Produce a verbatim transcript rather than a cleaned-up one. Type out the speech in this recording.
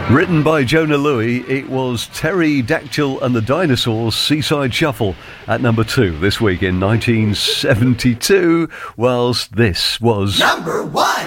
Written by Jonah Louie, it was Terry Dactyl and the Dinosaurs' Seaside Shuffle at number two this week in nineteen seventy-two, whilst this was number one.